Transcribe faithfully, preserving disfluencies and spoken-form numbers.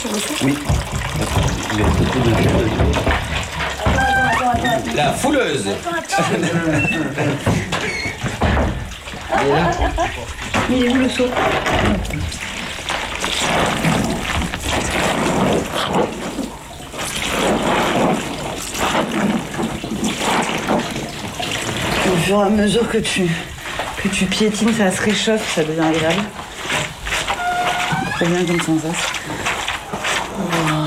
sur le four? Oui. Il y a beaucoup de choses. La fouleuse. Il est là. Il est où le seau? Au fur et à mesure que tu, que tu piétines, ça se réchauffe, ça devient agréable. Très bien comme sensation.